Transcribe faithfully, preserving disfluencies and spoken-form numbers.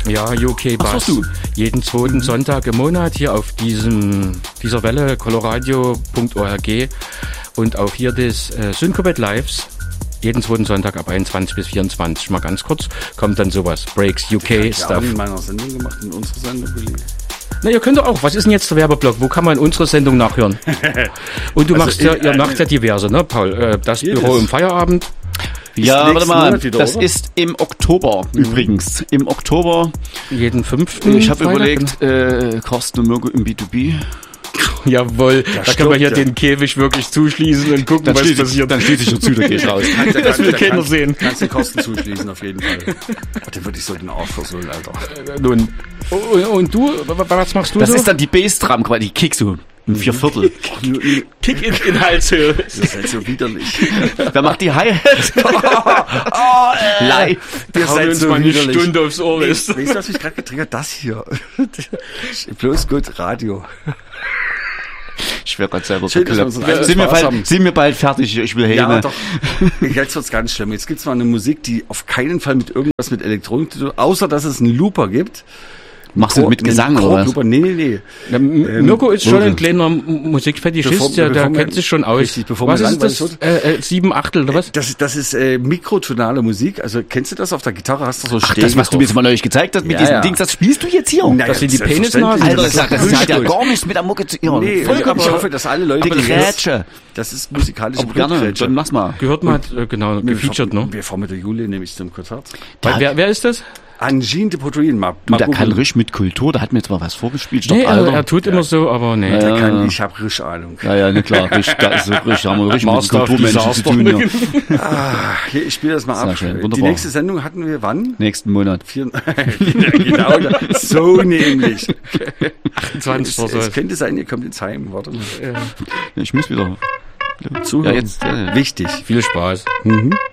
Ja, U K Bass. Was du? Jeden zweiten Sonntag im Monat hier auf diesem, dieser Welle, coloradio punkt org und auch hier des äh, Syncopet Lives. Jeden zweiten Sonntag ab einundzwanzig bis vierundzwanzig, mal ganz kurz, kommt dann sowas. Breaks, U K Ich Stuff. habe in meiner Sendung gemacht, in unserer Sendung, Willi. Na, ihr könnt doch auch. Was ist denn jetzt der Werbeblock? Wo kann man unsere Sendung nachhören? Und du Also machst ja, in- ihr macht ja diverse, ne, Paul? Äh, Das Jedes. Büro im Feierabend. nächsten Ja, warte mal, Monat wieder, das oder? ist im Oktober übrigens. Im Oktober, Jeden fünften. ich habe Freitag, überlegt, äh, Carsten und Mirko im B zwei B. Jawohl, da können wir hier stirbt ja. den Käfig wirklich zuschließen und gucken, Dann was schließe, passiert. dann schließe ich schon zu, da gehe ich raus. Kannst, Das will keiner kannst, sehen. Kannst den Kosten zuschließen, auf jeden Fall. Oh, den würde ich so den Arsch versohlen, Alter. Nun. Und, und du, w- was machst du Das so? ist dann die Bassdrum, quasi die Kick so. Ein Vierviertel. Kick in, in Halshöhe. Das ist halt so widerlich. Wer macht die Hi-Hat? oh, live. Ihr Hauen wir uns mal eine Stunde aufs Ohr. Weißt Ist. du, was mich gerade getriggert? Das hier. Bloß gut, Radio. Ich werde gerade selber Schön, dass wir verkloppt. uns einen Sind wir, Spaß bald, haben. sind wir bald fertig? Ich will Ja, Häme. doch. Jetzt wird's ganz schlimm. Jetzt gibt's mal eine Musik, die auf keinen Fall mit irgendwas mit Elektronik zu tun hat, außer dass es einen Looper gibt. Machst du mit Gesang oder was? Looper. Nee, nee, nee. Ja, M- Mirko ist schon Mirko. ein kleiner M- Musikfetischist, Bevor- der, der bevor wir- kennt sich schon aus. richtig, bevor was wir ist das? langweilig Äh, äh, sieben Achtel oder was? Das, das ist äh, mikrotonale Musik. Also kennst du das auf der Gitarre? Hast du so Ach, Stegen das, was du mir drauf. jetzt mal neulich gezeigt hast mit Ja, diesen ja. Dings, das spielst du jetzt hier? Naja, Das sind die selbstverständlich. Penisnasen. Alter, das, das das, das hat ja Gut. gar nichts mit der Mucke zu tun. Nee, Vollkommen aber ich hoffe, dass alle Leute die das- Grätsche. Das ist musikalische Aber gerne, Blutgrätsche. dann mach's mal. Gehört mal, äh, genau, Wir gefeatured, fahren- ne? Wir fahren mit der Juli nämlich zum Konzert. Weil, wer, wer ist das? Angine de Poitrine. Mal, Du, mal der kann googeln. richtig mit Kultur, da hat mir jetzt mal was vorgespielt. Stopp, Nee, er, Alter. er tut immer so, aber nee. Der Ja. kann, ich habe richtig Ahnung. Ja, ja, ne, klar, richtig, da ist so richtig, haben wir richtig mit Master of Kulturmenschen zu Disaster. tun. Ja. Ah, hier, ich spiele das mal Sehr ab. schön, Die wunderbar. nächste Sendung hatten wir wann? Nächsten Monat. Vier, genau, so nämlich. achtundzwanzig Es, oder so. es könnte sein, ihr kommt ins Heim. Warte mal. Ich muss wieder Zuhören. Ja, jetzt, ja, ja. Wichtig. Viel Spaß. Mhm.